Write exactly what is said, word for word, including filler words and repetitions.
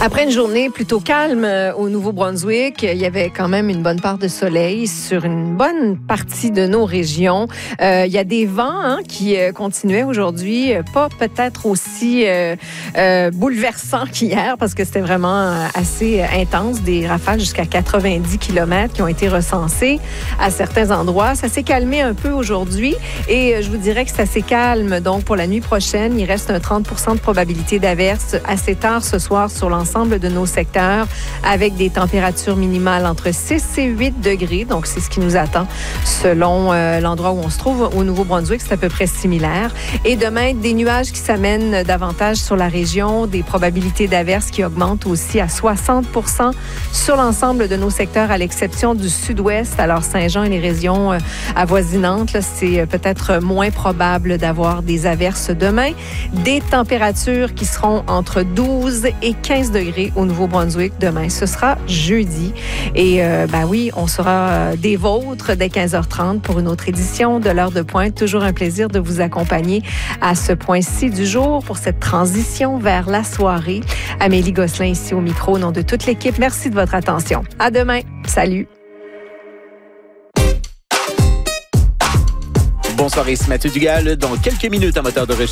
Après une journée plutôt calme au Nouveau-Brunswick, il y avait quand même une bonne part de soleil sur une bonne partie de nos régions. Euh, il y a des vents hein, qui euh, continuaient aujourd'hui, pas peut-être aussi euh, euh, bouleversants qu'hier parce que c'était vraiment assez intense, des rafales jusqu'à quatre-vingt-dix kilomètres qui ont été recensées à certains endroits. Ça s'est calmé un peu aujourd'hui et je vous dirais que c'est assez calme. Donc pour la nuit prochaine, il reste un trente pour cent de probabilité d'averse assez tard ce soir sur l'ensemble de nos secteurs avec des températures minimales entre six et huit degrés. Donc, c'est ce qui nous attend selon euh, l'endroit où on se trouve. Au Nouveau-Brunswick, c'est à peu près similaire. Et demain, des nuages qui s'amènent davantage sur la région, des probabilités d'averses qui augmentent aussi à soixante pour cent sur l'ensemble de nos secteurs à l'exception du sud-ouest. Alors, Saint-Jean et les régions euh, avoisinantes, là, c'est peut-être moins probable d'avoir des averses demain. Des températures qui seront entre douze et quinze degrés au Nouveau-Brunswick demain. Ce sera jeudi. Et euh, ben oui, on sera des vôtres dès quinze heures trente pour une autre édition de l'heure de pointe. Toujours un plaisir de vous accompagner à ce point-ci du jour pour cette transition vers la soirée. Amélie Gosselin ici au micro au nom de toute l'équipe. Merci de votre attention. À demain. Salut. Bonsoir, ici Mathieu Dugal. Dans quelques minutes, un moteur de recherche